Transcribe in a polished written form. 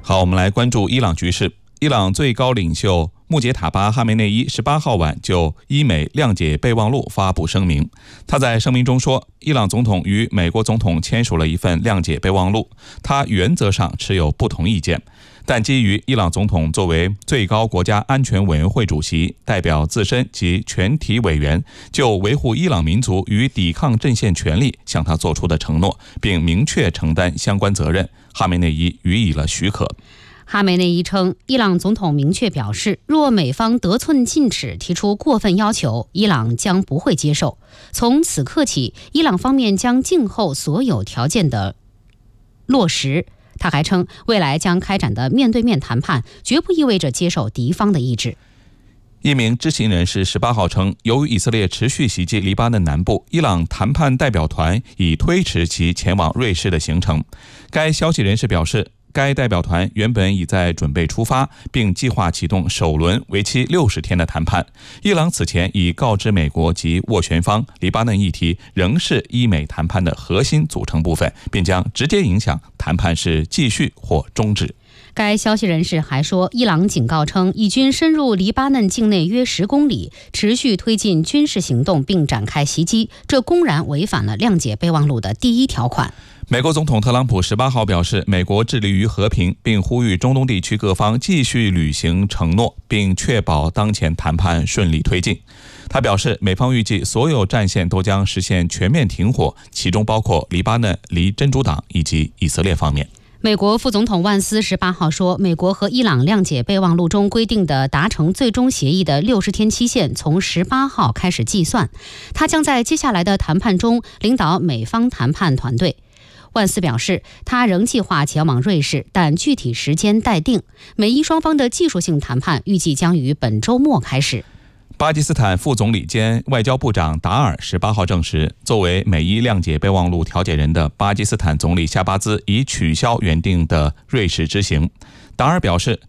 好，我们来关注伊朗局势。伊朗最高领袖穆杰塔巴·哈梅内伊18号晚就伊美谅解备忘录发布声明。他在声明中说，伊朗总统与美国总统签署了一份谅解备忘录，他原则上持有不同意见，但基于伊朗总统作为最高国家安全委员会主席，代表自身及全体委员就维护伊朗民族与抵抗阵线权利向他做出的承诺，并明确承担相关责任，哈梅内伊予以了许可。 哈梅内伊称，伊朗总统明确表示，若美方得寸进尺提出过分要求，伊朗将不会接受。从此刻起，伊朗方面将静候所有条件的落实。他还称，未来将开展的面对面谈判绝不意味着接受敌方的意志。 一名知情人士18号称，由于以色列持续袭击黎巴嫩南部，伊朗谈判代表团已推迟其前往瑞士的行程。该消息人士表示，该代表团原本已在准备出发，并计划启动首轮为期60天的谈判。伊朗此前已告知美国及斡旋方，黎巴嫩议题仍是伊美谈判的核心组成部分，并将直接影响谈判是继续或终止。 该消息人士还说，伊朗警告称，以军深入黎巴嫩境内约10公里，持续推进军事行动并展开袭击，这公然违反了谅解备忘录的第1条款。 美国总统特朗普18号表示，美国致力于和平，并呼吁中东地区各方继续履行承诺，并确保当前谈判顺利推进。他表示，美方预计所有战线都将实现全面停火，其中包括黎巴嫩、离真主党以及以色列方面。 美国副总统万斯18号说，美国和伊朗谅解备忘录中规定的达成最终协议的60天期限从18号开始计算，他将在接下来的谈判中领导美方谈判团队。万斯表示，他仍计划前往瑞士，但具体时间待定。美伊双方的技术性谈判预计将于本周末开始。 巴基斯坦副总理兼外交部长达尔18号证实，作为美伊谅解备忘录调解人的巴基斯坦总理夏巴兹已取消原定的瑞士之行。达尔表示，